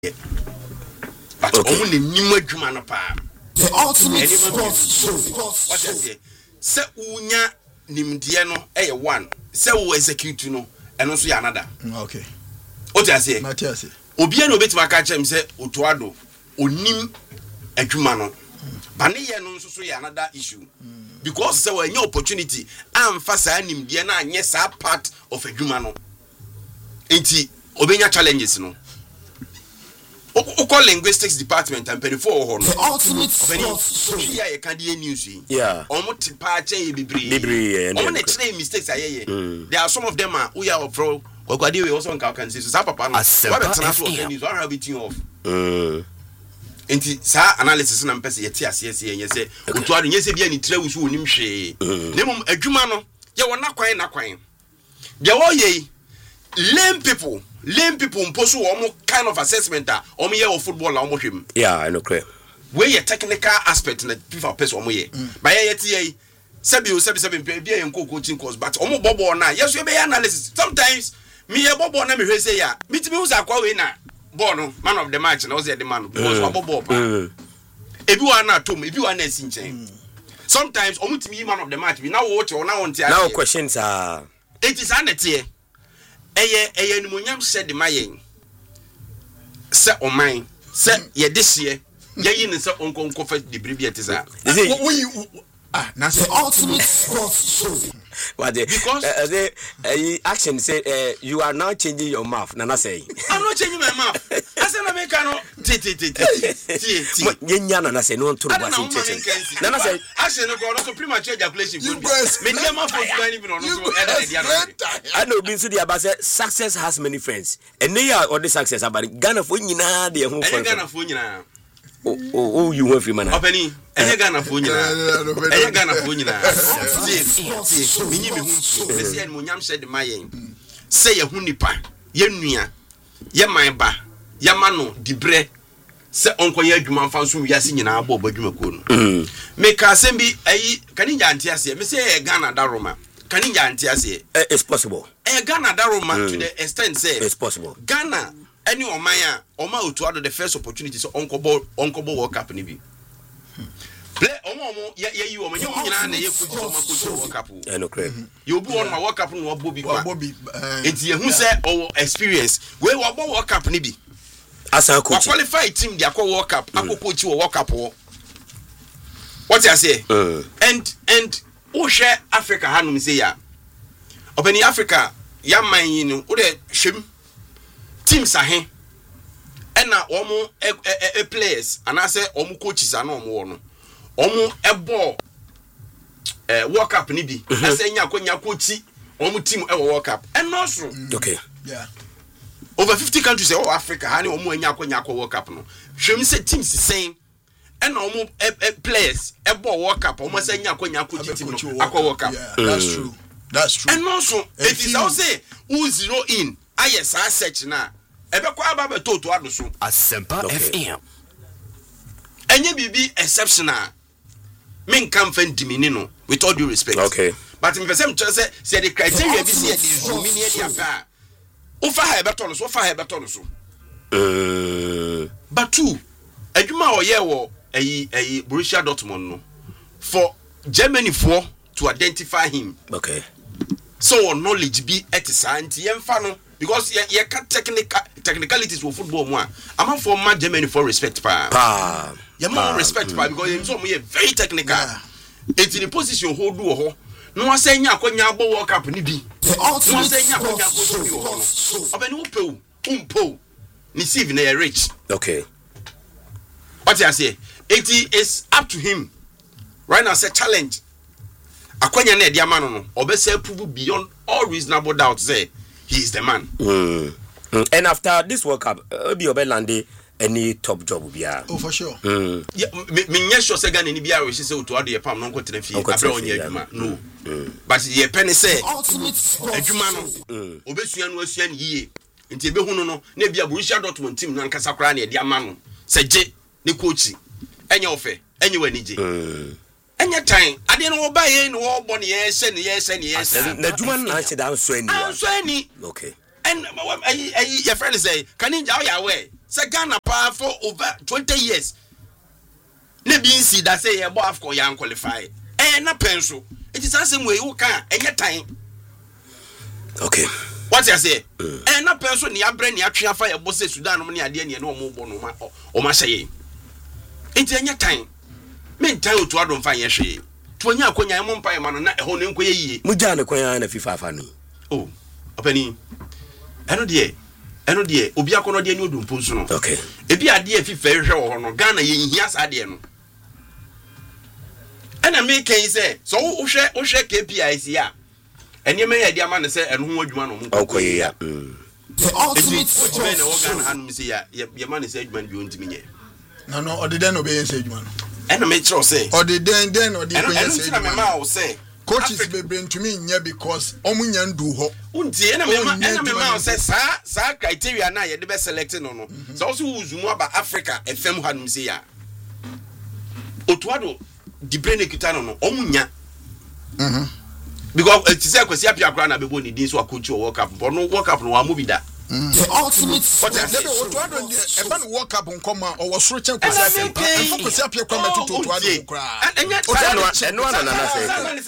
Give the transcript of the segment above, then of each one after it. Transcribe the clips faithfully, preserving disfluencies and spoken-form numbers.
But only Nima Jumanapa. The ultimate sports show. What I say? Se unya nimdiano eh one. Se u execute no and also another. Okay. What I say? Matthias. Obiano bit maka chem se utuado onim adwuma But ne no so another issue. Because there were no opportunity am fasa nimdia na anye sa part of adwuma no. Enti obenya challenges no. O call linguistics department and pay for ho no. The ultimate sports show. Yeah, you can do news. Yeah. Omo tipa che bibri. Bibri. Omo na three mistakes ayeye. There are some of them are we are pro. Kwakwadi we also can say so papa no. What better na so news. What have it off. Mm. Enti sa analysis na mpese yeti asese yen say otuado nyese bia ni trawu so onim hwe. Nemum adwuma no ye wona kwan na kwan. Dia wo ye lame people lame people mposo omo kind of assessment a omo ye of football la omo hwem. Yeah, I know correct. Where your technical aspect na FIFA person omo ye. Ba ye yeti ye sebi o sebi sebi bia ye nko coaching course but omo bobo na yes we be analysis. Sometimes me ye bobo na me hwe say ya mitimi hu sa kwa we na Bono, man of the match, and I was the man because of Bobo. If you are not to me, if you are not sinching. Sometimes, almost me, man of the match, we now watch or now on now questions are it is anity. Eye, eye, Munyam said the maying. Set on mine, set ye this year, ye in the uncle confess the breviaries are. Is it? Ah, that's the ultimate sports show. What they because uh, they uh, action say uh, you are now changing your mouth. Nana say I'm not changing my mouth. I said I make no ti ti ti ti ti. Nyanya nana say no to the Nana say action no go no premature ejaculation. Me dey ma for plan even on so I know been so the about say success has many friends. And they are all the success about Ghana for nyina dey hu for Ghana for nyina. Oh, oh, oh, you want free man. Openi, enye Ghana fo nyina. Enye Ghana fo nyina. See, see, minyi me hu. Me say mo nyam hye de mayen. Say ye hu nipa, ye nua, ye man ba, ye mano dibre. Say onko ye adwuma mfa so wiase nyina abo badwuma ko no. Me ka asem bi ayi kani nya ante ase. Me say ye Ghana daroma. Kani nya ante ase. It's possible. Eh Ghana daroma to the extent say it's possible. Ghana any omaya oma otuado the first opportunity so onkobo onkobo World Cup ni bi play omo omo ye ye omo nye omo nyina na ye coach omo coach World Cup I know correct you bu on ma World Cup no obo bi kwa Bobby enti ye hu say our experience we we obo World Cup ni bi as a coach qualify team dia kwa World Cup akọ coach wo World Cup wo what you say uh. and and o share Africa hanum say ya obeni Africa ya man yin no o de hwem teams ahe ena omo e, e, e players anase omo coaches ana omo no omo e ball eh World Cup ni bi ase nya akonya coachi omo team e World Cup and also okay yeah over fifty countries of Africa hani omo nya akonya akọ World Cup no hwem se teams same ena omo e, e players e ball World Cup omo se nya akonya coachi team no akọ World Cup yeah that's true that's true and also it is also who zero in ayes a search na ebe kwa aba beto to ado so Asempa F M enye bibi exceptional men kan fan dimini no with all due respect okay but me person tell say say the criteria bi say the zoom in here aba o fa ha beto no so fa ha beto no so uh but two adwuma o ye wo ayi ayi Borussia Dortmund no for Germany for to identify him okay so knowledge be etisa anti yemfa no because ye ye can technical technicalities for football mo am for ma Germany for respect pa pa ye more respect pa because you so mo very technical it in the position hold do ho no wa say nya akonya abo World Cup ni bi no wa say nya akonya abo bi ho obani wo pe umpo ni sieve na rich okay what you say it is up to him right now say challenge akonya na dia man no obese prove beyond all reasonable doubt say he is the man. Mm. Mm. And after this World Cup, uh, be Obelande any top job will be a oh for sure. Mm. Yeah, me me nyɛ sure say Ghana ni bia we say to ade pam no nko tena fie abra onye adwuma no. But ye penny say adwuma no obesua no asua ni yie. Nti ebe hu no no na bia Borussia Dortmund team no nkasa kra na e dia ma no. Se je ne coach enye ofe enye wani je. Mm. Anya time ade no wo ba ye no wo bo ne ye se ne ye se ne ye se na dwuma na se dan so ani so ani okay and ayi ayi your friend say can you jaw ya way say Ghana pa for over twenty years. Ne bi nsi da say ye bo afco ya qualify. Eh na penso. It is same way you can enye time. Okay. What you say? Eh na penso ni abre ni atwe afa ye bo say Sudan no ne ade ne no mo bo no ma o ma hye. Enti enye time. Me ntan otu adom fa ye hwe. To nya akonya e mo mpa ye ma no na e ho ne nkoye yie. Mu ja ne konya na FIFA fa no. Oh. Opani. Eno de eno de obi akono de ni odumpo nso no. Okay. Ebi ade e FIFA hwe wo ho no Ghana ye nhia sa de no. Ena me kan say so wo hwe wo hwe K P I C a ene me ye de ama ne say eno ho adwuma no mo okoye ya. The ultimate sport na wo Ghana hanu say ya ye ma ne say adwuma bi ontimi nye. No no odiden obey say adwuma no. Ena me kiro say odiden den odiden say adwuma. Ena me ma wo say coaches bebre ntumi nye because omunya ndu ho. Unti ena me ma ena me ma wo say sa sa criteria na ye de be select no no. So wo uzumu aba Africa F M hanu say ya. Otuado di brain ekita no omunya. Mhm. Because it is a kwesi apia kra na bebo ni din so akochi World Cup. But no World Cup no wa movie da. The ultimate what I say. Otuado e ba no World Cup nkoma o wo soro chen kwesi apia. Enfo kwesi apia kwa metuto Otuado kra. Enya eno ana na say.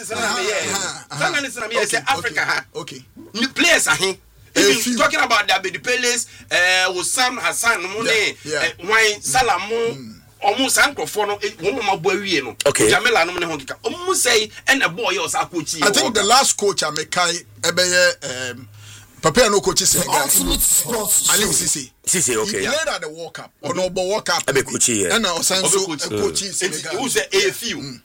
Sana ni sana me say Africa ha. Okay. New players ahe. Even talking about the Abedi Palace, eh Wissam Hassan mo ne Wine Salamu omu sankrofo no wo ma bo awie no Jamila no ne ho kika omu say and a boy was akochi. I think the last coach Amekai ebeye um Papa no coach Senegal. Ali Sisi. Sisi okay. He played at the World Cup. Or no World Cup. Abe coach and now Sanso coach Senegal. Who say a few.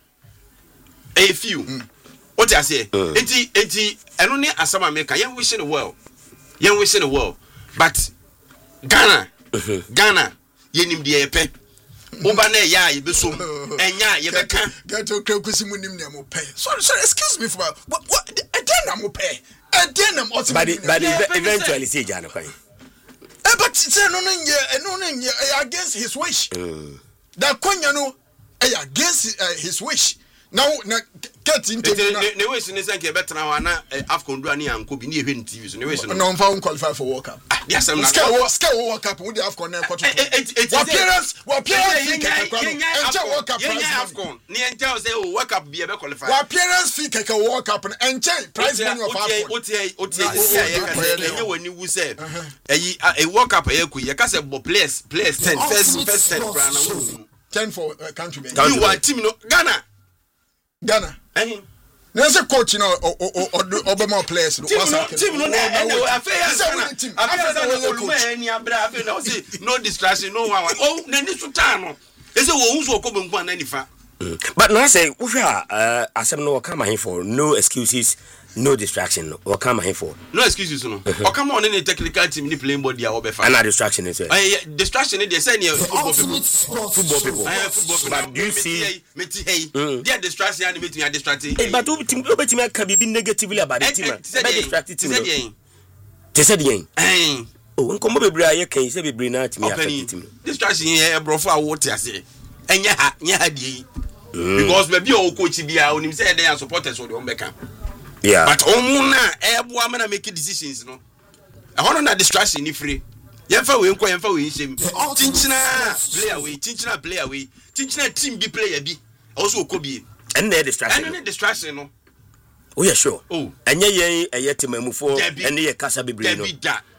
A few. What I say? Enti enti eno ne asama America yen wish the world. Yen wish the world. But Ghana Ghana yenim de epe. Oba na ya ye besom enya ye beka get to kwesi munim ne mo pay. Sorry sorry excuse me for what what again na mo pay. Again na mo. But but eventually say Jana kwai. Eh but say no no nye no no nye against his wish. That konya no eh against uh, his wish. Now na get interview na ne wish ne say ke betra wa na Afcon do ani anko bi ne ehwe n T V so ne wish no no mfa qualify for World Cup. Yes am na scale scale World Cup we the Afcon na quarter. What appearance what appearance fee keke enche World Cup prize Afcon ne enche say o World Cup bi e be qualify. What appearance fee keke World Cup na enche prize money of Afcon. Otie otie otie ye ka say enye wani wu say eyi a World Cup e ku ye ka say bo players players ten first first ten bra na wu ten for uh, country. You want team no Ghana Ghana. Eh. There's a coach no or or Obama players no. Team no na affair team. Affair na oluma eni abra affair na say no distraction no one. Oh na ni suta no. E say wo hunso okobo nko na nifa. But now I say we uh asem no come here for no excuses, no distraction. No come here for. No excuses no. O come on any technical team ni playing body a obefa. And distraction is it. Eh distraction they say near football people. Football people. Eh football people. But do you see meti hey. They distraction and meti me distracting. Eh but we team we team can be negatively about the team. Be distracted team. They said yen. Eh. Oh nkomo bebre aye kan say bebre na team affect team. Distraction here brofo a what ase. Enya ha nya ha die. Because maybe o coach bia onim say they are supporters of the Ombeka. Yeah. But omu na eboa me na make decisions no. E hono na distraction ni free. Yemfa we nko yemfa we nsem. Tinchina player we, tinchina player we, tinchina team bi player bi. Also okobi. And the distraction. And the distraction no. Oh yeah sure. Oh. Enye yen eye temamufo ene ye kasa bebre no.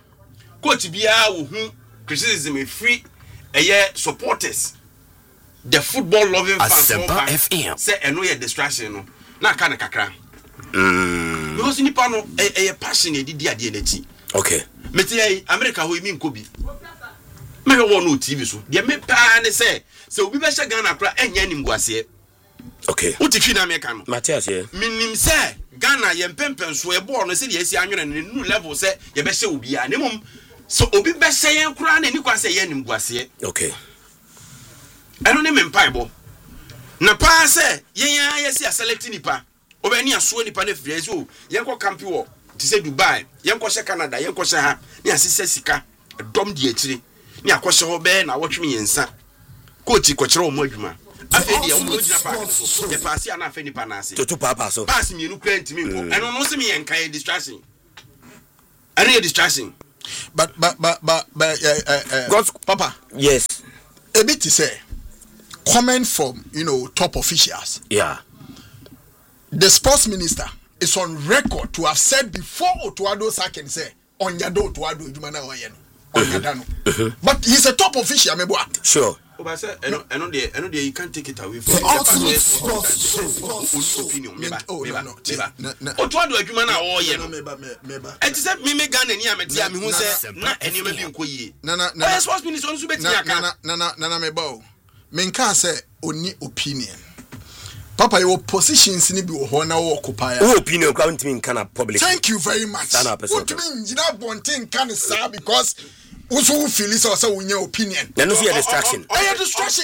Coach bia wo hu criticism e free eye supporters. The football loving fans F M say eno ye distraction no na aka na kakra mm because nipa no e passion e didi ade na ti okay meti ai America ho emi nkobi me ho no T V so de me pa ne say se obi be hye Ghana kra enya nim guase okay uti fi na America no Matthias here minim say Ghana ye mpempen so e ball no se de esi anwene ne nu level say ye be hye obi a ne mum so obi be hye yen kra na ni kwa say ye nim guase okay eno ne mempaibo na pa se yen ya si select nipa obani aso nipa na free so yen ko camp wo ti se Dubai yen ko hye Canada yen ko hye ha ni asese sika dom di akire ni akɔhye ho be na wotwe yensa coach ko kire o mo adwuma afi dia o mo gina park so ye pass ya na afi nipa na ase to papa so pass mi nu kwantimi nko eno no se mi yen kai distraction eno ye distraction But but but but but uh, uh, uh, God's, Papa. Yes. A bit to say comment from you know top officials. Yeah. The sports minister is on record to have said before Otuado Sakin say on Yado Otuado Jumana Oyeno on Yadano. But he's a top official, me boy. Sure. But I said, I know, I know, the, I know, the, you can't take it away from The the ultimate sports opinion. Maybe, Oh, maybe, no, no, maybe. Otuado Jumana Oyeno. Maybe. And to say, me me Ghana ni ameti ami hu say na eni me bi nkoyi. Na na na. Oh, sports minister onso beti aka. Na na na na me ba o. Me nka say oni opinion. Papa, your positions ni bi wo ho na wo occupy. Who opinion kwa ntimi nka na public. Thank you very much. What mean you know bonten kan say because also feel is also we opinion. Na no fear distraction. Oh, yeah, distraction.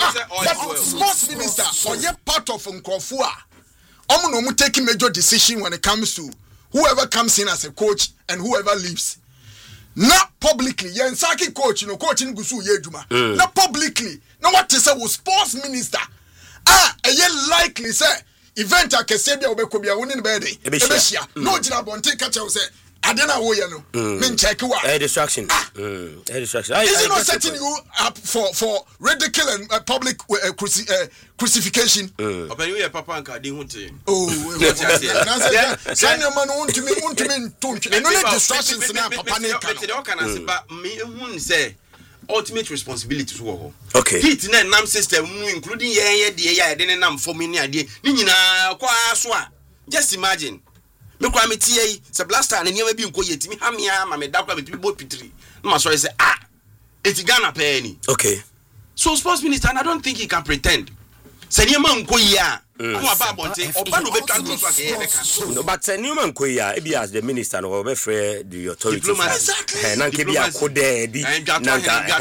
But sports minister or ye part of Nkrofo a omo no mu taking major decision when it comes to whoever comes in as a coach and whoever leaves. Not publicly. Yen saki coach, you know, coaching gusu ye juma. Not publicly. No what to say was sports minister. Ah, a ye likely say event a kesebia obeko bia woni be dey. Ebeshia. No jina bonte catch say Adena wo ye no. Me check wa. A distraction. Mm. A distraction. I, Is I it not setting you up for for ridicule and uh, public uh, cruci uh, crucifixion? Open you papa anka di hunte. Oh, what you say? Say no man want to me want to me to. No no distractions na papa ne kan. But can say but me hun say ultimate responsibility to wo. Okay. Heat na nam system including ye ye de ye de nam for me ni ade. Ni nyina kwa so a. Just imagine. Me kwa me tie yi se blaster na niam bi nko yetimi ha me ama me da kwa me tibi bo pitiri no ma so say ah eti Ghana pe ni. Okay. So sports minister and I don't think he can pretend se niam nko yi a ko aba bonte oba no be twanto so akeye be ka. No, but se niam nko yi a e bi as the minister no be free the authorities. Exactly. Eh na nke bi akode bi na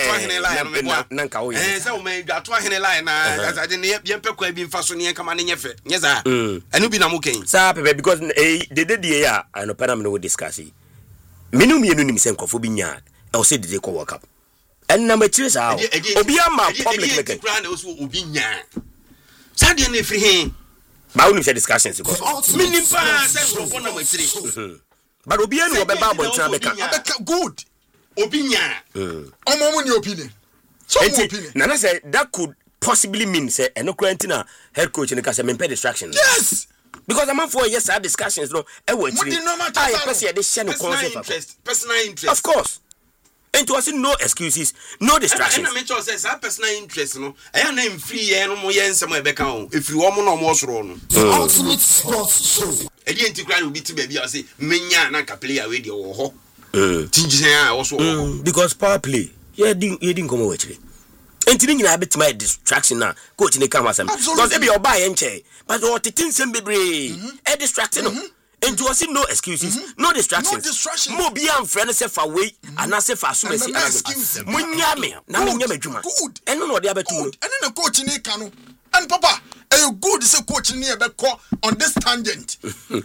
nka na nka wo ye. Eh se o me dwato ahene line na ade ne ye mpekwa bi mfa so ne kama ne nyefe nyeza enu bi na mo ken sa pepe because eh the day dey a I no panam no discuss yi menu mienu nim se nkofo bi nya e o se dey ko work up en na ma tire sa obi ama public make plan also obi nya sa dey na free hin ba wonu se discussions ko minim pa se nkofo na ma tire but obi anu obeba abontra beka Abeka good. obi nya Omo mu ni opinion. So mu opinion. Nana say that could possibly mean say eno quarantine head coach in the case me distraction. Yes. Because I'm for yes our discussions no e wo What the normal I person dey share no concept interest personal interest of course and to us no excuses no distractions and I mention say that personal interest no e ya na free ye no mo ye nsem e beka o efiri wo mo no mo soro no Ultimate sports show. e dey antikra no bi ti ba bia say menya na ka player we dey wo ho eh tinjisen a wo so wo because power play yeah din ye din komo wachire enti ni nyina bit my distraction na coach ni come asem because e be oba ye nche but o titin sem bebre e distraction no enti o see no excuses no distractions mo bi am friend say fa way ana say fa so mesi ana mo nya me na me nya madwuma eno no de abetu And then the coach ni kanu. And papa, are you good say coach ni e be call on this tangent?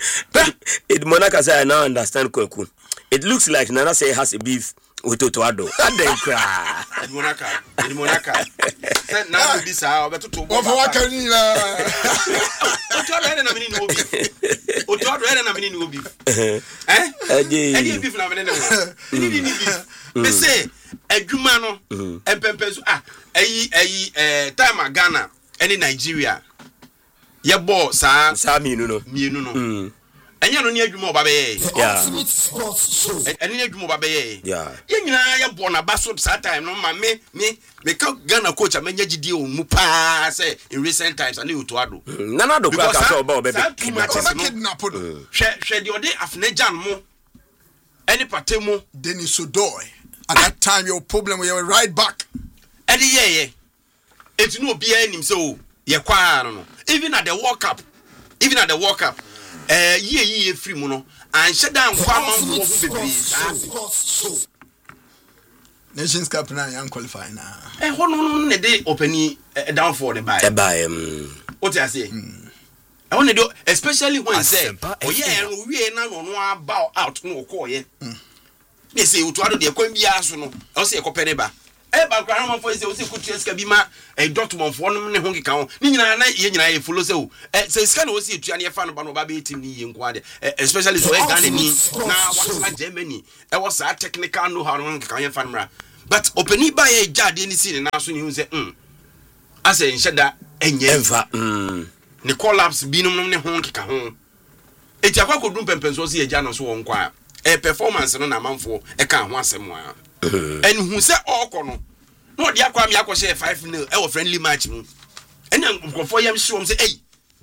it Monaca say I now understand Kweku. It looks like Nana say has a beef with Otuado. That they cry. It Monaca, it Monaca. Na bi sa obeto to bo. Of what can you na? Otuado ene na mini no obi. Otuado ene na mini no obi. Eh? Eni beef na mini no. Ni ni beef. Me say adwuma no empempe so ah ayi ayi eh time Ghana ene Nigeria. Ye bo sa sa mienu no. Mienu no. Enya no ni adwuma oba be ye. Yeah. Eni ni adwuma oba be ye. Yeah. Ye nyina ye bo na ba so that time no ma me me me ka Ghana coach amenya gidi o mu pa say in recent times and you to ado. Nana do kwa ka so oba oba be Kidnap no. Hwe hwe de ode afnejan mo. Eni patemu Denis Sodoy. At that time your problem we were right back. Edi ye ye. Eti no obi anim say o ye kwa no no. Even at the World Cup. Even at the World Cup. Eh ye ye free mu no. An sheda nkwa manfo ho bebre. Nations Cup na yan qualify na. Eh ho no no ne dey openi down for the buy. E buy um What you say? I want to do especially when say oh yeah no we na no no about out no call ye. They say Otuado de kwa bia so no. I say e kopene ba. e ba kwa man for say o se kutu sika bi ma e Dortmund for no ne ho keka ho ni nyina na ye nyina ye follow say o e se sika na o se etua na ye fa no ba no ba be team ni ye nko ade especially so e Ghana ni na wasla Germany e was a technical know how no keka ye fa no but openi ba ye jade ni si na so ni hu say mm ase nsheda enye enfa mm ne collapse binom ne ho keka ho eti akwa kodum pempenso se ye ja no so won kwa e performance no na manfo e ka ho asem a en hu se okono no dia kwa me akose five nil e wo friendly match mu ena nkofo yam hye wom se ei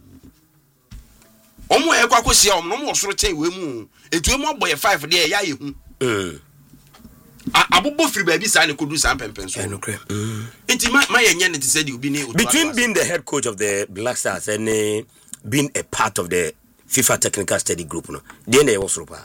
omo e kwa kosia om no mo soro chen we mu etu emu boy five de ya ye hu eh abobo free baby sa ne kodu sa pempenso no kre enti ma ma ye nye ne tse di obi ne between being the head coach of the Black Stars and uh, being a part of the FIFA technical study group no dey na e wo soro pa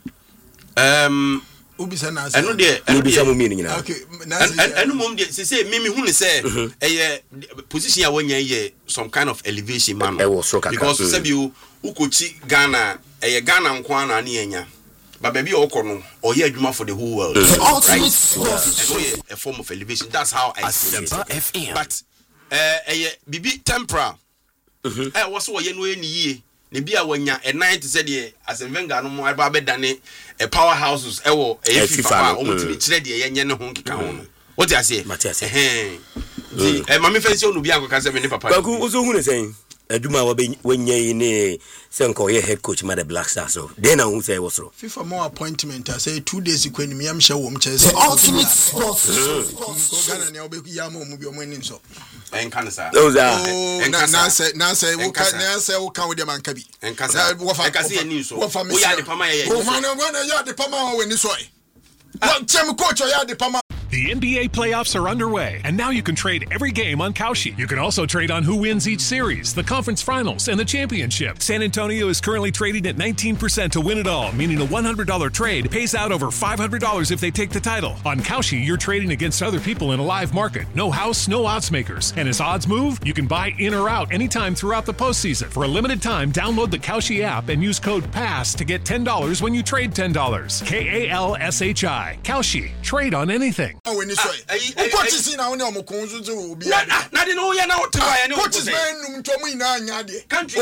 um Ubisa na say. Eno de, eno de mo mi ni nyina. Okay, eno mom de say say mimi hu ne say eh position a wonya ye some kind of elevation man. Because say bi ukochi Ghana eh Ghana nko na na enya. But baby okono or ye adwuma for the whole world. Right? Eno ye a form of elevation. That's how I see it. But eh eh bibi temporal. Eh wo so ye no eni yie. Ne bia wanya a night said ye as a venga no mo aba bedane a powerhouses e wo e FIFA o mo ti kire de ye nye ne ho nkeka ho no what you say eh eh mama fancy onu bia akaka se me ne papa kwaku ozo hu ne sen aduma wa wanya yi ne se nko ye head coach ma the Black Stars so then na hu say wo soro FIFA more appointment I say two days ko ni miam hye wo m che say ultimate sports ko Ghana ne obe ya ma mu bi o mo ni so en kan sa those are na na say na say wo kan na say wo kan wo de man ka bi en kan sa en kan say ni so wo ya de pama ye wo fa na na ya de pama wo ni so e wo chem coach ya de pama. The N B A playoffs are underway, and now you can trade every game on Kalshi. You can also trade on who wins each series, the conference finals, and the championship. San Antonio is currently trading at nineteen percent to win it all, meaning a one hundred dollars trade pays out over five hundred dollars if they take the title. On Kalshi, you're trading against other people in a live market. No house, no odds makers. And as odds move, you can buy in or out anytime throughout the postseason. For a limited time, download the Kalshi app and use code PASS to get ten dollars when you trade ten dollars. K A L S H I. Kalshi. Trade on anything. Oh, when you say, "What is in our normal consuls?" will be not in all your now to buy any coaches. Man, to me now, country.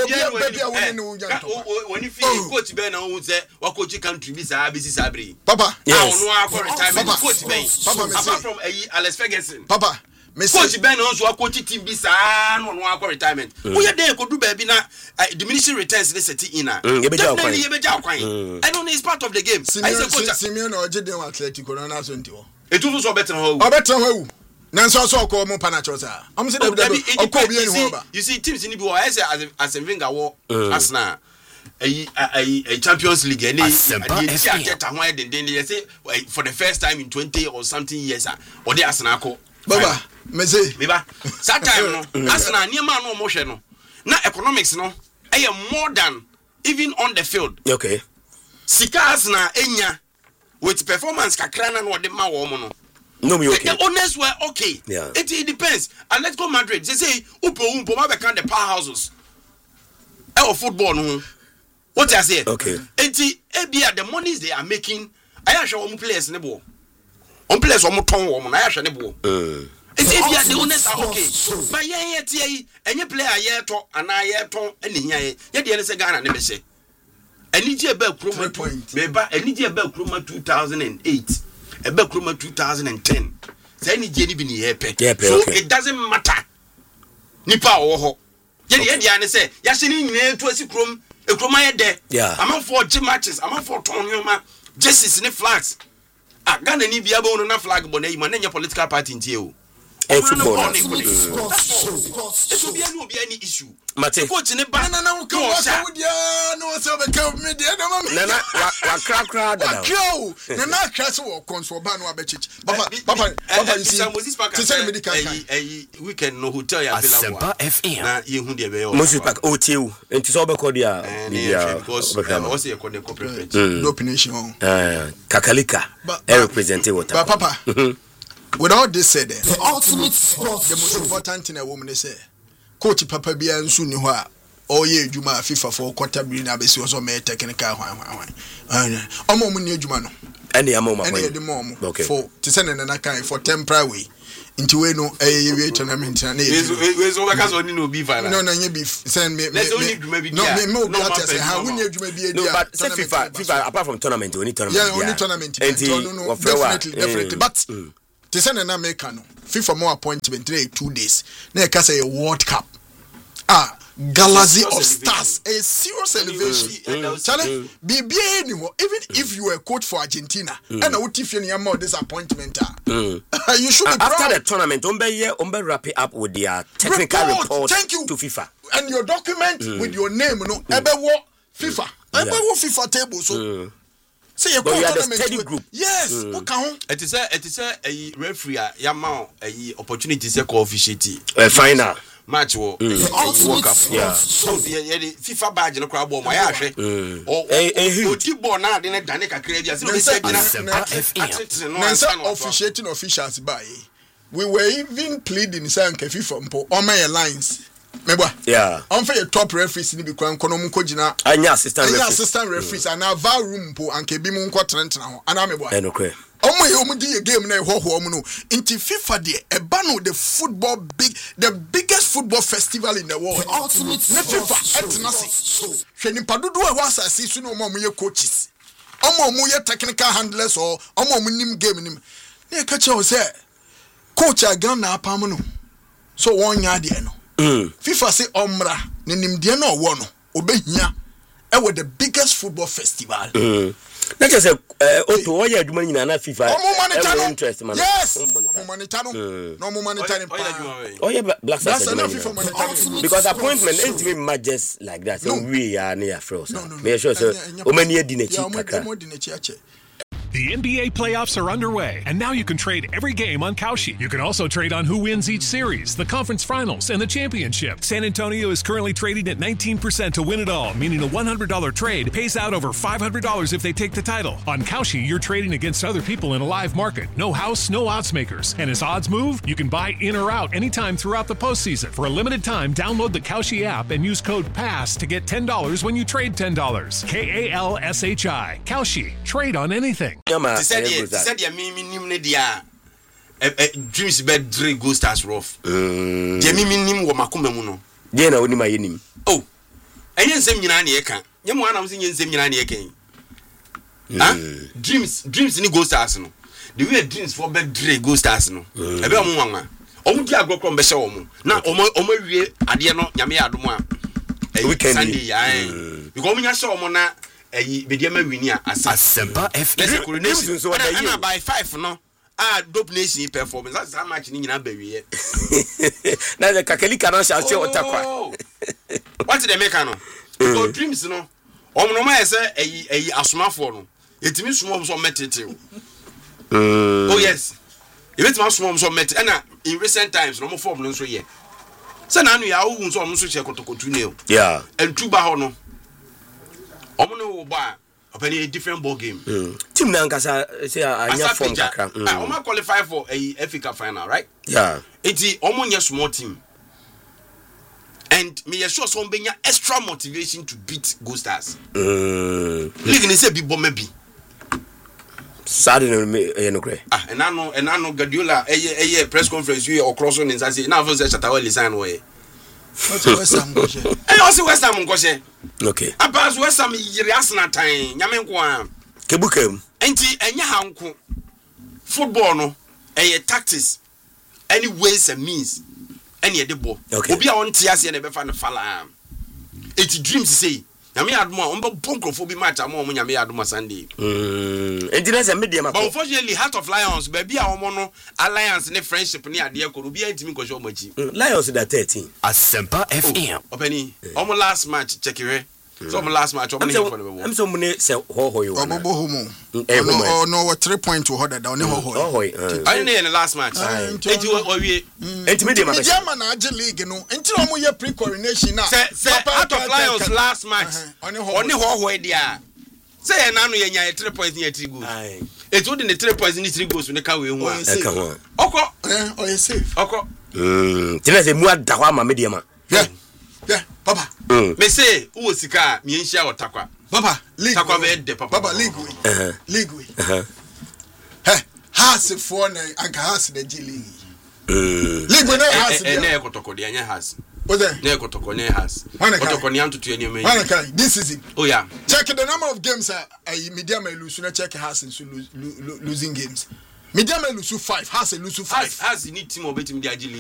When you feel coach Ben, I would say, what coach country is a busy sabri. Papa, yes, no, retirement coach Ben. Papa from Alex Ferguson. Papa, coach Ben also a coach team bisa no no retirement. We are there could do baby na diminishing returns this city in. Definitely you be jaw kwan. And on is part of the game. I say coach Simeon or Jedden Atletico na na so ntiwo. It was so better ho. O better ho. Na so so ko mo panacho sa. Am say that o ko bi eni ho ba. You see teams ni bi wo as as Wenger wo Arsenal. A, a, a Champions League any get away then they say for the first time in twenty or something years or the Arsenal ko. Baba, me say. Baba. That time no Arsenal near man no mo hwe no. Na economics no e more than even on the field. Okay. Sika Arsenal enya with performance kakra na no de ma wo mo no. No me okay. The owners were okay. Yeah. It, it depends. And let's go Madrid. They say upo umpo ma be kan the powerhouses. E o football no. What I say? Okay. Enti ebia the monies they are making, I am sure players ne bo. On players on ton wo na I sure ne bo. Uh. Enti ebia the owners are okay. But ye ye tie enye player ye to ana ye ton eni hia ye. Ye de ne se Ghana ne be se. Eni je ba kroma me ba eni je ba kroma two thousand eight. E ba kroma two thousand ten. Say eni je ni bi ni ye pe. So it doesn't matter. Nipa wo ho. Ye de ye de ane se ya hye ni nyina to asi krom e kroma ye de. Yeah. I'm for gym matches. I'm for ton yoma. Jerseys ni flags. Ah Ghana ni bia ba onu na flag bo na yi ma na nya political party ntie o. E football. It will be no be any issue. Mate. Coach ne ba na na wo ko wa with ya no so be ka me de na ma. Na na wa kra kra da. Yo, na na kra so wo konso ba no abechichi. Papa papa papa you see. To say medical kan. Eh weekend no hotel ya available. Asempa F M. Na ye hu de be yo. Moses Park o tie o. Enti so be ko dia. Bia because what's your code corporate. No nation. Eh Kakalika. E represent water. But papa. With all this said, the ultimate sport, the most important thing a woman is say, Coach Papa Bia and Sunni Hua, all year Juma FIFA for quarter billion abesi was on my technical one. Omo Jumano. And the amount and the mom for to send an account for temporary into we no a tournament and we so because only no be final. No, no, you be send me. Let's only maybe no, me no say how we need to be no, but FIFA, FIFA apart from tournament, only tournament. Yeah, only tournament. No, no, definitely, definitely. But to send an American, FIFA more appointment today two days. Now can say a World Cup. Ah. Galaxy of Stars, a serious elevation. Charlie, be anymore. Even if you were a coach for Argentina, and what if you more disappointment? You should be after proud. the tournament. Umbe ye, umbe wrap it up with their technical report, report thank you. to FIFA and your document mm. with your name. No, mm. ebe wo FIFA, ebe wo FIFA table. So, mm. say you had a steady with, group. Yes, mm. what can? It is a, it is a, a referee. Yamao, a opportunity to co-officiate. A final. Match war World Cup. Yeah. So the FIFA badge no crowd ball my ahwe. Oh, oh, Tibo na de na dane kakra bia se no say gina officiating officials by. We were even pleading say nka FIFA mpo on my lines. Meba. Yeah. On for your top referees ni bi kwan kono mu ko gina. Anya assistant referees. Anya assistant referees and na var room mpo anka bi mu nko trentena ho. Ana meba. Eh no kre. Omo ye omo di game na ho ho omo no inti FIFA de eba no the football big the biggest football festival in the world. Ultimate FIFA etnasi. Hwe nipa dodo a wa asase su no omo ye coaches. Omo omo ye technical handlers or omo omo nim game nim. Na ka che o say coach aga na apam no. So won nya de no. FIFA say omra ne nim de no wo no obehia e with the biggest football festival. Mm. Not just a auto why you money na FIFA. Oh, interest man. Yes. Money tano. No more money tano. Oh yeah, Black Stars. Because appointment ain't me much just like that. So we are near froze. Me sure so o many e di na chi. The N B A playoffs are underway, and now you can trade every game on Kalshi. You can also trade on who wins each series, the conference finals, and the championship. San Antonio is currently trading at nineteen percent to win it all, meaning a one hundred dollars trade pays out over five hundred dollars if they take the title. On Kalshi, you're trading against other people in a live market. No house, no odds makers. And as odds move, you can buy in or out anytime throughout the postseason. For a limited time, download the Kalshi app and use code PASS to get ten dollars when you trade ten dollars. K A L S H I. Kalshi. Trade on anything. He said, he said, "Yeah, me, me, me, dia. Dreams bed three Gold Stars rough. Yeah, me, me, nim wo makume mu no. Yeah, na oni ma yenim. Oh, enye nsem nyina na ye kan. Nye mo anam se nye nsem nyina na ye kan. Ah, dreams, dreams ni Gold Stars no. The way dreams for bed three Gold Stars no. Ebe omo wanwa. Omo di agro krom be hye omo. Na omo omo wie ade no nyame adom a. Weekend Sunday ya. Because omo nya hye omo na eh Bediama wini a Asempa F M coronation so na by five no ah dope nation performance that's how much ni nyina ba wiye na the kakalika no sha che otakwa what the make no so dreams no omo no ma say eh eh asomafo no etimi somo so metete oh yes e betima somo so metete na in recent times no mo form no so ye say na anu ya wo so omo so che kotokotu ne o yeah and tuba ho no omo no ba open a different ball game. Mm. Team Nankasa say anya form kakra. Ah, omo qualify for a F A Cup final, right? Yeah. Enti omo nya small team. And me sure some benya extra motivation to beat Gold Stars. Mm. League ni say bi bomb bi. Sad no me no kre. Ah, and I know and I know Guardiola eh eh press conference we or cross on in say na for say Chatawa lisan we. What's West Ham go share? Eh, also West Ham go share. Okay. Abas West Ham yiri Arsenal tan, nyame nko a. Kebukem. Enti enya hanko. Football no, eh tactics, any ways and means, any the ball. Obi a on tiase na be fa no fala. Enti dreams say, nyame adoma on be bonkrofo bi match am on nyame adoma Sunday. Mm. Enti na say media ma. But unfortunately Heart of Lions baby a omo no alliance ne friendship ne ade ekoro obi antimi ko show machi. Lions that thirteen. Asempa F M. Openi, omo last match check here. So omo last match omo ne for the. I'm so mune say ho ho yo. Omo bo homo. No no what three point to hold down ho ho. Ho ho. I dey in the last match. Enti o wie. Enti media ma. Media ma na age league no. Enti omo ye pre coronation na. Say Heart of Lions last match. Oni ho ho e dia. Say na no ye nya three points ni three goals. It would in the three points ni three goals we ka we hu a. E ka ho. Oko. Eh, o ye safe. Oko. Mm. Tina say mu ada ho ama media ma. Yeah. Yeah, Papa. Mm. Me say uwo sika me nhia otakwa. Papa, league. Takwa be de papa. Papa league we. Uh-huh. League we. Uh-huh. Has for na anka has the G League. League no has. E na ekotoko de anya has. What's that? Na ekotoko ne has. Ekotoko ne antutu eni me. Why na this is it. Oh yeah. Check the number of games uh media may lose na check has losing games. Media may lose five, has lose five. Has need team obeti media G League.